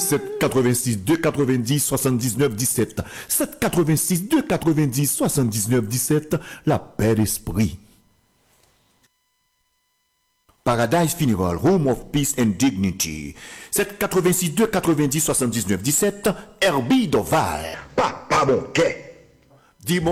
786 290 79 17. 786 290 79 17. La paix d'esprit. Paradise Funeral, Home of Peace and Dignity. 786 290 79 17. Herbie Doval. Papa Bonquet. Dis